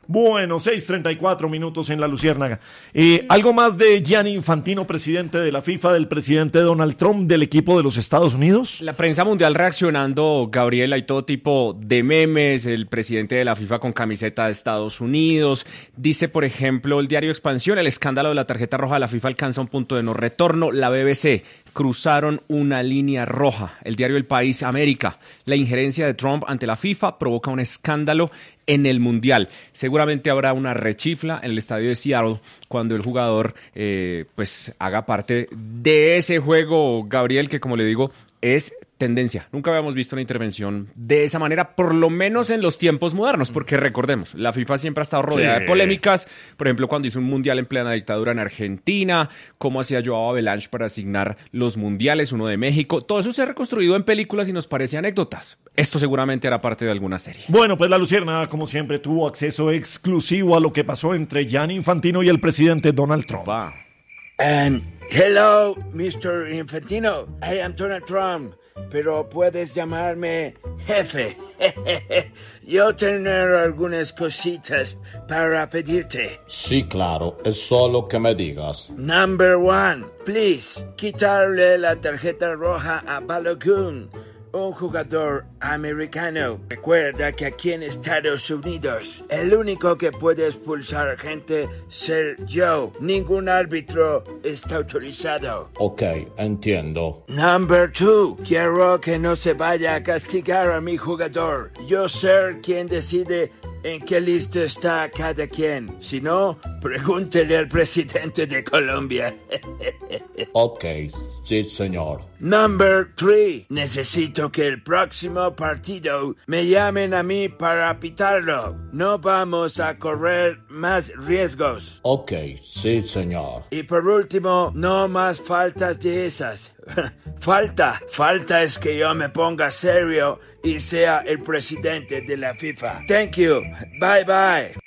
Bueno, 6:34 minutos en la Luciérnaga. ¿Algo más de Gianni Infantino, presidente de la FIFA, del presidente Donald Trump, del equipo de los Estados Unidos? La prensa mundial reaccionando, Gabriel, hay todo tipo de memes, el presidente de la FIFA con camiseta de Estados Unidos. Dice, por ejemplo, el diario Expansión, el escándalo de la tarjeta roja de la FIFA alcanza un punto de no retorno. La BBC, cruzaron una línea roja. El diario El País, América, la injerencia de Trump ante la FIFA provoca un escándalo en el Mundial. Seguramente habrá una rechifla en el estadio de Seattle cuando el jugador pues haga parte de ese juego, Gabriel, que como le digo, es tendencia. Nunca habíamos visto una intervención de esa manera, por lo menos en los tiempos modernos, porque recordemos, la FIFA siempre ha estado rodeada de polémicas, por ejemplo, cuando hizo un mundial en plena dictadura en Argentina, cómo hacía Joao Avalanche para asignar los mundiales, uno de México, todo eso se ha reconstruido en películas y nos parece anécdotas. Esto seguramente era parte de alguna serie. Bueno, pues la Luciérnaga, como siempre, tuvo acceso exclusivo a lo que pasó entre Gianni Infantino y el presidente Donald Trump. Hello, Mr. Infantino. I am Donald Trump, pero puedes llamarme jefe. Yo tengo algunas cositas para pedirte. Sí, claro, es solo que me digas. Number one, please, quitarle la tarjeta roja a Balogun, un jugador americano. Recuerda que aquí en Estados Unidos, el único que puede expulsar gente ser yo. Ningún árbitro está autorizado. Ok, entiendo. Number two, quiero que no se vaya a castigar a mi jugador. Yo ser quien decide en qué lista está cada quien. Si no, pregúntele al presidente de Colombia. Ok, sí, señor. Number three, necesito que el próximo partido me llamen a mí para pitarlo. No vamos a correr más riesgos. Ok, sí, señor. Y por último, no más faltas de esas. Falta es que yo me ponga serio y sea el presidente de la FIFA. Thank you. Bye bye.